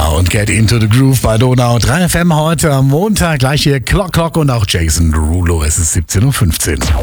und Get Into the Groove bei Donau 3 FM heute am Montag. Gleich hier Clock und auch Jason Derulo. Es ist 17.15 Uhr.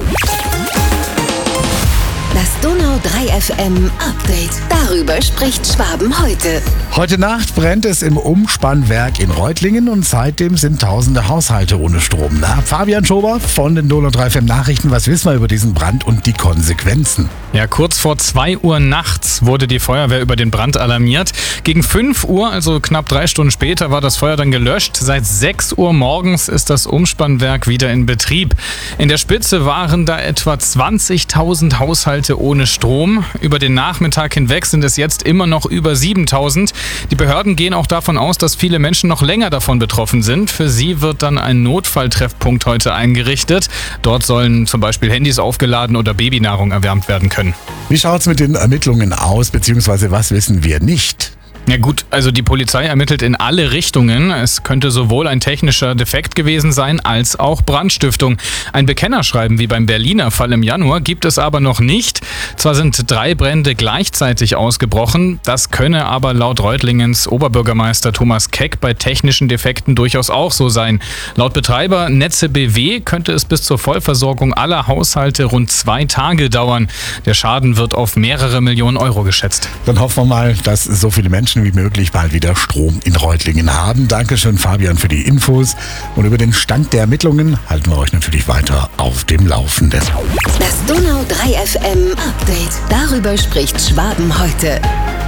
Das Donau 3 FM Update. Darüber spricht Schwaben heute. Heute Nacht brennt es im Umspannwerk in Reutlingen und seitdem sind tausende Haushalte ohne Strom. Na, Fabian Schober von den Donau 3 FM Nachrichten. Was wissen wir über diesen Brand und die Konsequenzen? Ja, kurz vor 2 Uhr nachts wurde die Feuerwehr über den Brand alarmiert. Gegen 5 Uhr, also knapp 3 Stunden später, war das Feuer dann gelöscht. Seit 6 Uhr morgens ist das Umspannwerk wieder in Betrieb. In der Spitze waren da etwa 20.000 Haushalte ohne Strom. Über den Nachmittag hinweg sind es jetzt immer noch über 7.000. Die Behörden gehen auch davon aus, dass viele Menschen noch länger davon betroffen sind. Für sie wird dann ein Notfalltreffpunkt heute eingerichtet. Dort sollen zum Beispiel Handys aufgeladen oder Babynahrung erwärmt werden können. Wie schaut's mit den Ermittlungen aus, beziehungsweise was wissen wir nicht? Ja gut, also die Polizei ermittelt in alle Richtungen. Es könnte sowohl ein technischer Defekt gewesen sein, als auch Brandstiftung. Ein Bekennerschreiben wie beim Berliner Fall im Januar gibt es aber noch nicht. Zwar sind 3 Brände gleichzeitig ausgebrochen, das könne aber laut Reutlingens Oberbürgermeister Thomas Keck bei technischen Defekten durchaus auch so sein. Laut Betreiber Netze BW könnte es bis zur Vollversorgung aller Haushalte rund 2 Tage dauern. Der Schaden wird auf mehrere Millionen Euro geschätzt. Dann hoffen wir mal, dass so viele Menschen wie möglich bald wieder Strom in Reutlingen haben. Dankeschön, Fabian, für die Infos. Und über den Stand der Ermittlungen halten wir euch natürlich weiter auf dem Laufenden. Das Donau 3 FM Update. Darüber spricht Schwaben heute.